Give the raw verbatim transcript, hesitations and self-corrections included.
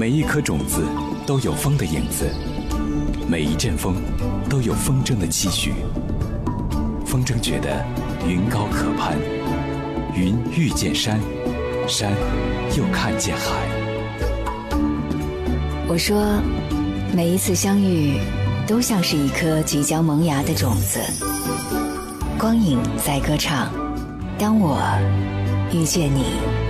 每一颗种子都有风的影子，每一阵风都有风筝的期许。风筝觉得云高可攀，云遇见山，山又看见海。 我说，每一次相遇都像是一颗即将萌芽的种子。光影在歌唱，当我遇见你。